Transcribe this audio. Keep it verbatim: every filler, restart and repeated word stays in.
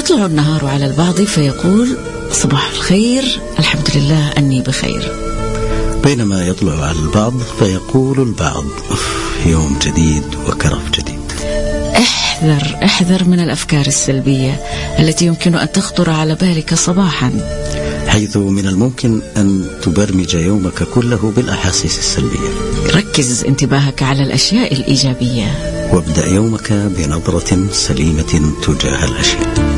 يطلع النهار على البعض فيقول صباح الخير، الحمد لله أني بخير. بينما يطلع على البعض فيقول البعض يوم جديد وكرف جديد. احذر احذر من الأفكار السلبية التي يمكن أن تخطر على بالك صباحا، حيث من الممكن أن تبرمج يومك كله بالأحاسيس السلبية. ركز انتباهك على الأشياء الإيجابية، وابدأ يومك بنظرة سليمة تجاه الأشياء.